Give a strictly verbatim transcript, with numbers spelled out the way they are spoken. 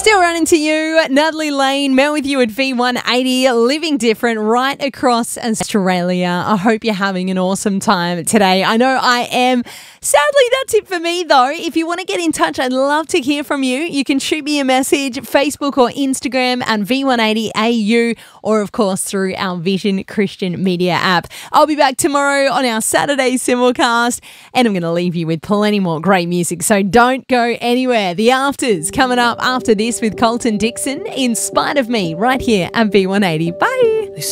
Still running to you, Natalie Lane, Mel with you at V one eighty, living different right across Australia. I hope you're having an awesome time today. I know I am. Sadly, that's it for me, though. If you want to get in touch, I'd love to hear from you. You can shoot me a message, Facebook or Instagram and V one eighty A U, or of course through our Vision Christian Media app. I'll be back tomorrow on our Saturday simulcast, and I'm going to leave you with plenty more great music, so don't go anywhere. The Afters coming up after this with Colton Dixon, In Spite of Me, right here at V one eighty. Bye.